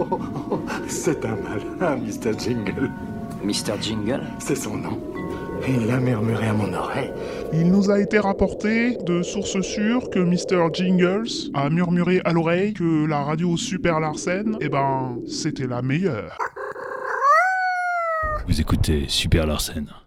C'est un malin, Mr. Jingle. Mr. Jingle? C'est son nom. Il l'a murmuré à mon oreille. Il nous a été rapporté de sources sûres que Mr. Jingles a murmuré à l'oreille que la radio Super Larsen, c'était la meilleure. Vous écoutez Super Larsen.